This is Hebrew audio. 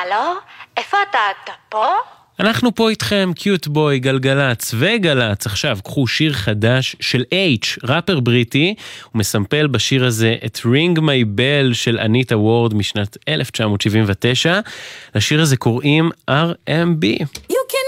הלו, איפה אתה פה? אנחנו פה איתכם, קיוט בוי, גלגלץ וגלץ. עכשיו, קחו שיר חדש של H, ראפר בריטי. הוא מסמפל בשיר הזה את Ring My Bell של אניטה וורד משנת 1979. לשיר הזה קוראים R&B.